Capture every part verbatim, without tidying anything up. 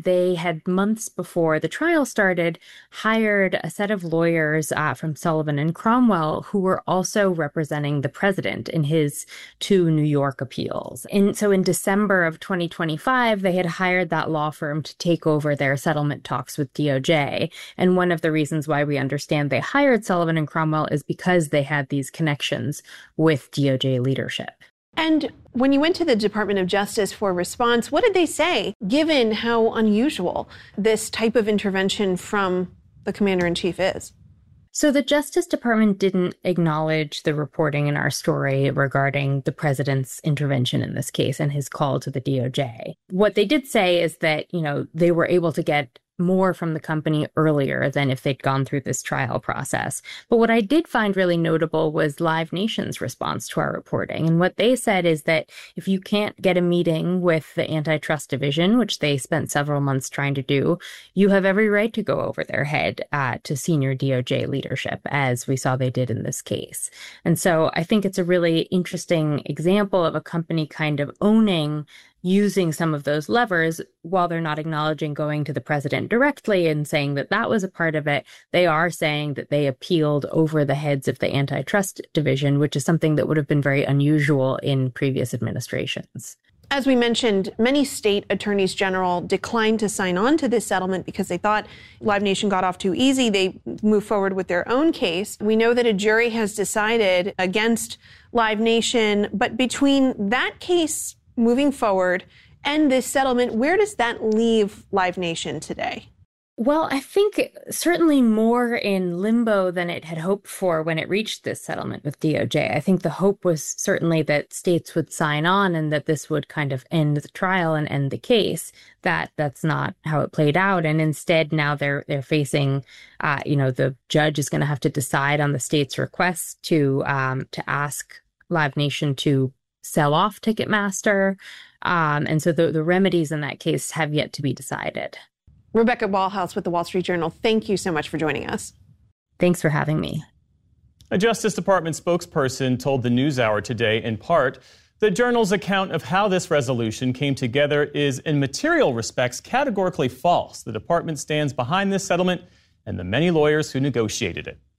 they had months before the trial started hired a set of lawyers uh, from Sullivan and Cromwell who were also representing the president in his two New York appeals. And so in December of twenty twenty-five, they had hired that law firm to take over their settlement talks with D O J. And one of the reasons why we understand they hired Sullivan and Cromwell is because they had these connections with D O J leadership. And when you went to the Department of Justice for a response, what did they say, given how unusual this type of intervention from the commander-in-chief is? So the Justice Department didn't acknowledge the reporting in our story regarding the president's intervention in this case and his call to the D O J. What they did say is that, you know, they were able to get more from the company earlier than if they'd gone through this trial process. But what I did find really notable was Live Nation's response to our reporting. And what they said is that if you can't get a meeting with the antitrust division, which they spent several months trying to do, you have every right to go over their head uh, to senior D O J leadership, as we saw they did in this case. And so I think it's a really interesting example of a company kind of owning using some of those levers while they're not acknowledging going to the president directly and saying that that was a part of it. They are saying that they appealed over the heads of the antitrust division, which is something that would have been very unusual in previous administrations. As we mentioned, many state attorneys general declined to sign on to this settlement because they thought Live Nation got off too easy. They moved forward with their own case. We know that a jury has decided against Live Nation, but between that case moving forward and this settlement, where does that leave Live Nation today? Well, I think certainly more in limbo than it had hoped for when it reached this settlement with D O J. I think the hope was certainly that states would sign on and that this would kind of end the trial and end the case. That that's not how it played out. And instead, now they're they're facing, uh, you know, the judge is going to have to decide on the state's request to um, to ask Live Nation to sell off Ticketmaster. Um, and so the, the remedies in that case have yet to be decided. Rebecca Ballhaus with the Wall Street Journal, thank you so much for joining us. Thanks for having me. A Justice Department spokesperson told the NewsHour today, in part, the Journal's account of how this resolution came together is, in material respects, categorically false. The department stands behind this settlement and the many lawyers who negotiated it.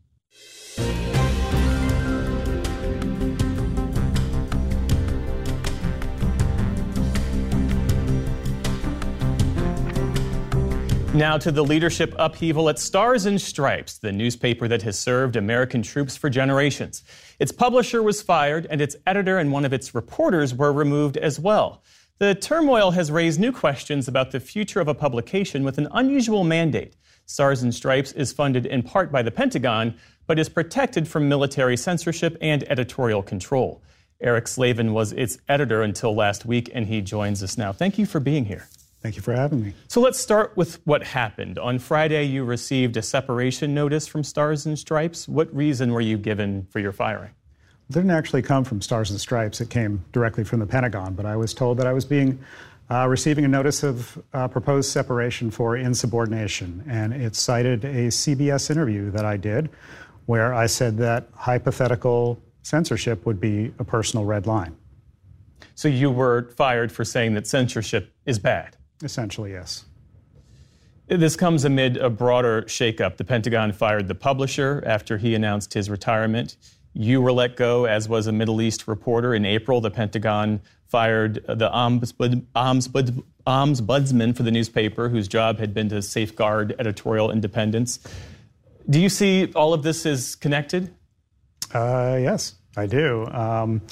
Now to the leadership upheaval at Stars and Stripes, the newspaper that has served American troops for generations. Its publisher was fired, and its editor and one of its reporters were removed as well. The turmoil has raised new questions about the future of a publication with an unusual mandate. Stars and Stripes is funded in part by the Pentagon, but is protected from military censorship and editorial control. Eric Slavin was its editor until last week, and he joins us now. Thank you for being here. Thank you for having me. So let's start with what happened. On Friday, you received a separation notice from Stars and Stripes. What reason were you given for your firing? It didn't actually come from Stars and Stripes. It came directly from the Pentagon, but I was told that I was being uh, receiving a notice of uh, proposed separation for insubordination, and it cited a C B S interview that I did where I said that hypothetical censorship would be a personal red line. So you were fired for saying that censorship is bad? Essentially, yes. This comes amid a broader shakeup. The Pentagon fired the publisher after he announced his retirement. You were let go, as was a Middle East reporter. In April, the Pentagon fired the ombudsman, ombudsman, ombudsman for the newspaper, whose job had been to safeguard editorial independence. Do you see all of this as connected? Uh, yes, I do. Um,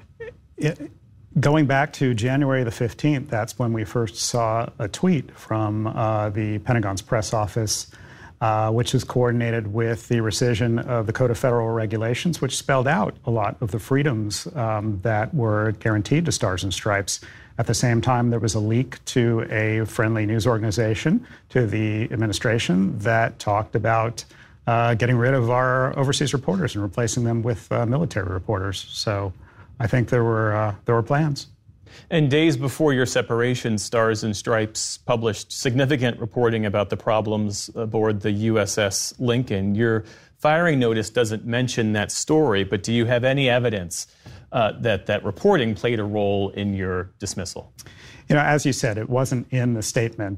it, Going back to January the fifteenth, that's when we first saw a tweet from uh, the Pentagon's press office, uh, which is coordinated with the rescission of the Code of Federal Regulations, which spelled out a lot of the freedoms um, that were guaranteed to Stars and Stripes. At the same time, there was a leak to a friendly news organization, to the administration, that talked about uh, getting rid of our overseas reporters and replacing them with uh, military reporters. So I think there were uh, there were plans. And days before your separation, Stars and Stripes published significant reporting about the problems aboard the U S S Lincoln. Your firing notice doesn't mention that story, but do you have any evidence uh, that that reporting played a role in your dismissal? You know, as you said, it wasn't in the statement